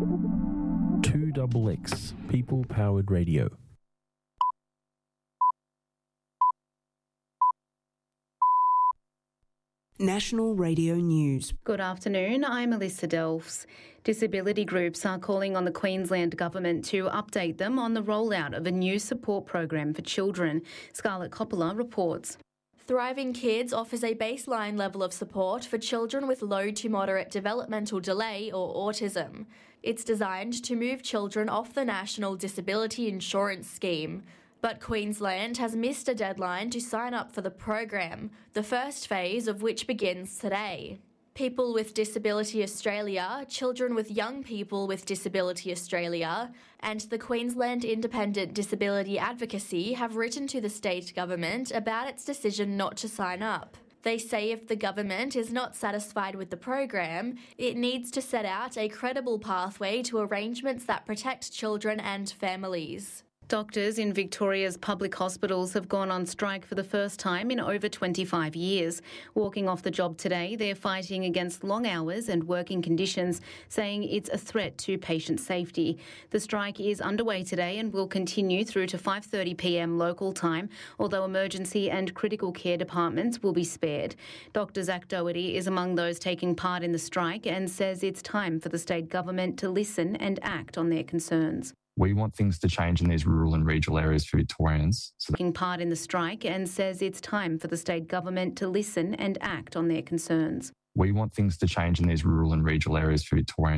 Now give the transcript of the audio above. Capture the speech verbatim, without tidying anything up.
two X X, people-powered radio. National Radio News. Good afternoon, I'm Alyssa Delfs. Disability groups are calling on the Queensland Government to update them on the rollout of a new support program for children. Scarlett Coppola reports. Thriving Kids offers a baseline level of support for children with low to moderate developmental delay or autism. It's designed to move children off the National Disability Insurance Scheme. But Queensland has missed a deadline to sign up for the program, the first phase of which begins today. People with Disability Australia, Children with Young People with Disability Australia, and the Queensland Independent Disability Advocacy have written to the state government about its decision not to sign up. They say if the government is not satisfied with the program, it needs to set out a credible pathway to arrangements that protect children and families. Doctors in Victoria's public hospitals have gone on strike for the first time in over twenty-five years. Walking off the job today, they're fighting against long hours and working conditions, saying it's a threat to patient safety. The strike is underway today and will continue through to five thirty p m local time, although emergency and critical care departments will be spared. Doctor Zach Doherty is among those taking part in the strike and says it's time for the state government to listen and act on their concerns. We want things to change in these rural and regional areas for Victorians. So taking part in the strike and says it's time for the state government to listen and act on their concerns. We want things to change in these rural and regional areas for Victorians.